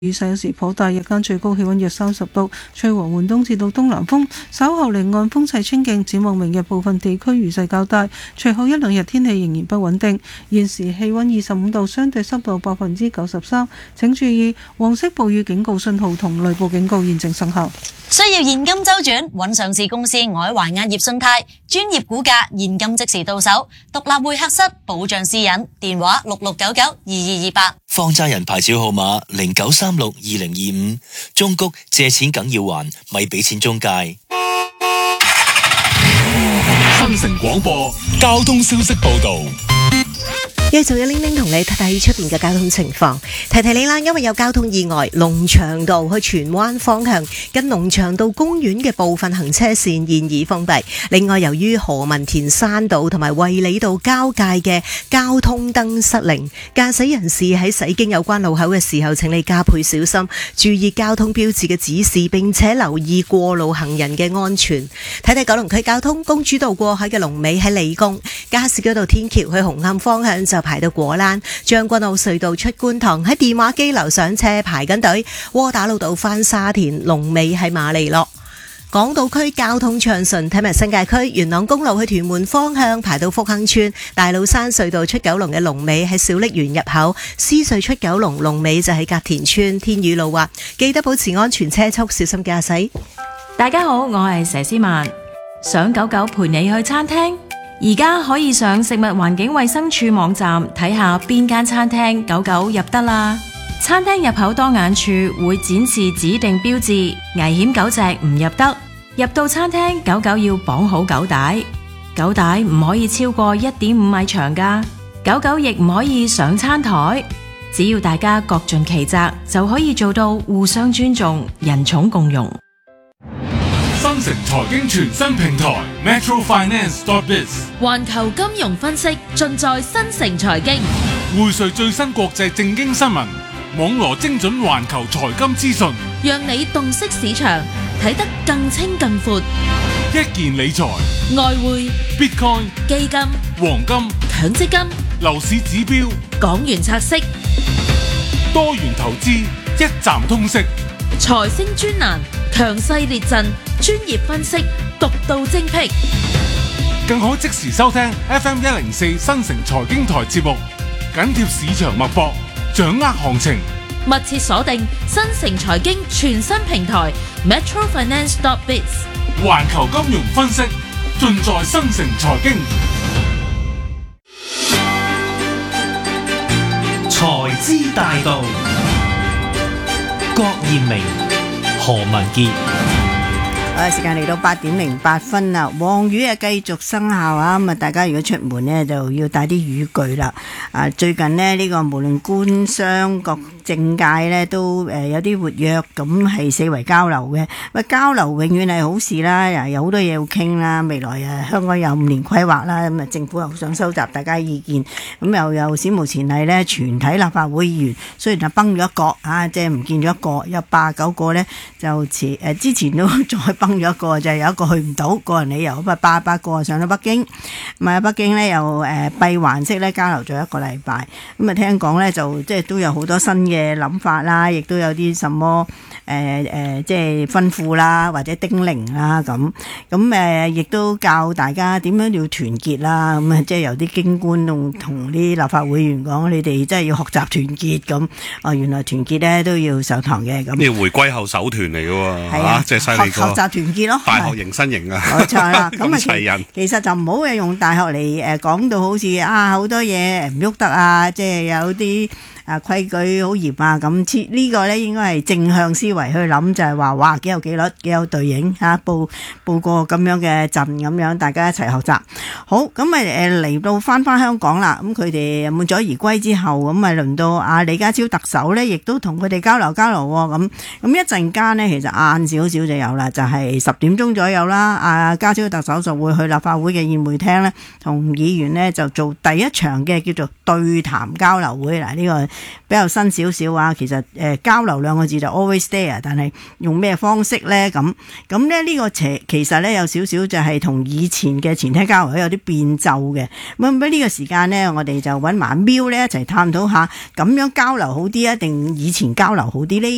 雨勢有時頗大，日間最高氣溫約30度，吹和緩東至到東南風，稍後離岸風勢清勁。展望明日部分地區雨勢較大，隨後一兩日天氣仍然不穩定。現時氣溫25度，相對濕度93%，請注意黃色暴雨警告信號同雷暴警告現正生效。 需要現金周轉，揾上市公司海華壓業信貸，專業估價，現金即時到手，獨立會客室，保障私隱，電話66992228。 放債人牌照號碼09362025，中谷借錢梗要還，咪俾錢中介。 新城廣播交通消息報道。 繼續有玲玲同你睇睇出邊嘅交通情況，提提你啦，因為有交通意外，龍翔道去荃灣方向近龍翔道公園嘅部分行車線現已封閉。另外，由於何文田山道同埋衛理道交界嘅交通燈失靈，駕駛人士喺駛經有關路口嘅時候，請你加倍小心，注意交通標誌嘅指示，並且留意過路行人嘅安全。睇睇九龍區交通，公主道過海嘅龍尾喺理工，加士居道天橋去紅磡方向就排到果欄，將軍澳隧道出觀塘喺電話機樓上車排緊隊，窩打老道返沙田龍尾喺馬利諾。港島區交通暢順，睇埋新界區元朗公路去屯門方向排到福亨村，大老山隧道出九龍嘅龍尾喺小瀝源入口，獅隧出九龍龍尾就喺隔田村。天雨路滑，記得保持安全車速，小心駕駛。 大家好，我係佘詩曼，想狗狗陪你去餐廳，而家可以上食物環境衛生署網站睇下邊間餐廳狗狗入得啦。餐廳入口多眼處會展示指定標誌，危險狗隻唔入得。入到餐廳，狗狗要綁好狗帶，狗帶唔可以超過1.5米長㗎。狗狗亦唔可以上餐台。只要大家各盡其責，就可以做到互相尊重，人寵共融。 新城財經全新平台 metrofinance.biz， 環球金融分析盡在新城財經， 匯萃最新國際政經新聞，網羅精準環球財金資訊， 讓你洞悉市場，睇得更清更闊。 一件理財、 外匯、 Bitcoin、 基金、 黃金、 強積金、 樓市指標、 港元拆息、 多元投資，一站通識。 財星專欄，強勢列陣，專業分析，獨到精闢。 更可即時收聽 FM104 新城財經台節目，緊貼市場脈搏，掌握行情。 密切鎖定新城財經全新平台 metrofinance.biz， 環球金融分析盡在新城財經。 財資大道，郭艷明、何文傑。 時間嚟到8:08啦，黃雨繼續生效啊！咁大家如果出門呢，就要帶啲雨具啦。最近呢，呢個無論官商各政界呢，都有啲活躍，咁係四圍交流嘅。交流永遠係好事啦，有好多嘢要傾啦。未來香港有5年規劃啦，咁政府又想收集大家意見，咁又有史無前例呢，全體立法會議員雖然係崩咗一個即係唔見咗一個，有89個呢，就之前都再崩咗一個，就係有一個去唔到，個人理由咁88個上咗北京，咁喺北京呢又閉環式咧交流咗1個禮拜，咁聽講呢，就即係都有好多新嘅諗法啦，亦都有啲什麼即係吩咐啦，或者叮嚀啦咁亦都教大家點樣要團結啦，咁即係由啲京官同啲立法會議員講，你哋真係要學習團結咁。原來團結呢都要上堂嘅咁。 呢個回歸後首團嚟嘅喎， 係啊， 即係犀利學習團結咯， 大學迎新營啊， 冇錯啦。咁齊人其實就唔好用大學嚟講到好似好多嘢唔喐得啊，即係有啲規矩好嚴啊咁。呢個咧應該係正向思維去諗，就係話哇幾有紀律，幾有隊形報個咁樣嘅陣咁樣，大家一齊學習。好咁嚟到翻香港啦，咁佢哋滿載而歸之後，咁輪到李家超特首咧，亦都同佢哋交流喎。咁一陣間呢，其實晏少少就有啦，就係10點鐘左右啦。家超特首就會去立法會嘅宴會廳咧，同議員呢就做第一場嘅叫做對談交流會。嗱，呢個比較新少少啊。其實交流2個字就 always there， 但係用咩方式咧？咁咧呢個其實咧有少少就係同以前嘅前廳交流有啲變奏嘅。咁喺呢個時間呢，我哋就揾埋喵咧一齊探討下，咁樣交流好啲啊，定以前交流好啲呢？